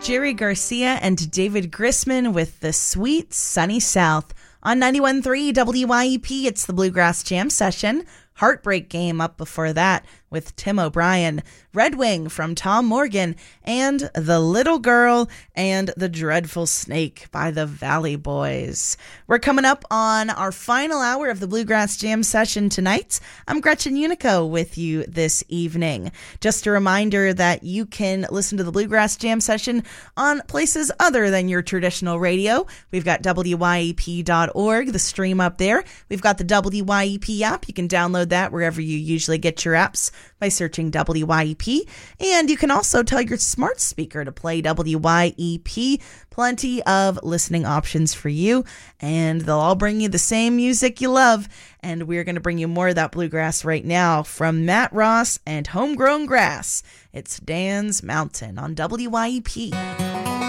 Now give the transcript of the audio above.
Jerry Garcia and David Grisman with The Sweet Sunny South. On 91.3 WYEP, it's the Bluegrass Jam Session. Heartbreak Game up before that with Tim O'Brien. Red Wing from Tom Morgan, and The Little Girl and the Dreadful Snake by the Valley Boys. We're coming up on our final hour of the Bluegrass Jam Session tonight. I'm Gretchen Unico with you this evening. Just a reminder that you can listen to the Bluegrass Jam Session on places other than your traditional radio. We've got WYEP.org, the stream up there. We've got the WYEP app. You can download that wherever you usually get your apps by searching WYEP. And you can also tell your smart speaker to play WYEP. Plenty of listening options for you, and they'll all bring you the same music you love. And we're going to bring you more of that bluegrass right now from Matt Ross and Homegrown Grass. It's Dan's Mountain on WYEP.